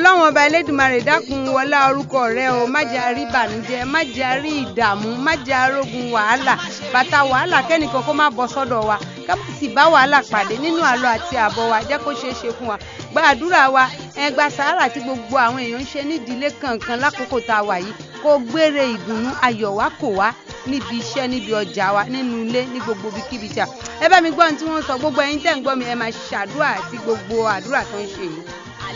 Ọlọ́run ọba Elédùmarè dákun wọlá orúkọ rẹ o, má jẹ́ a rí ìbànújẹ́, má jẹ́ a rí ìdààmú, má jẹ́ a rógun wàhálà, bàtà wàhálà kẹ́nìkan kó má bọ́ sọ́dọ̀ wa, ká má sì bá wàhálà pàdé nínú àlọ àti àbọ̀ wa, jẹ́ kó ṣeé ṣe fún wa. Gba àdúrà wa, gba sàárà tí gbogbo àwọn èèyàn ń ṣe nídìílé kankan lákòókò tá a wà yìí, kó gbére ìdùnnú ayọ̀ wá kò wá níbi iṣẹ́, níbi ọjà wa, nínú ilé, ní gbogbo ibikíbi tí a. Ẹ bá mi gbọ́ ohun tí wọ́n sọ, gbogbo ẹ̀yin tẹ́ ń gbọ́ mi, ẹ máa ṣàdúrà sí gbogbo àdúrà tó ń ṣe yìí.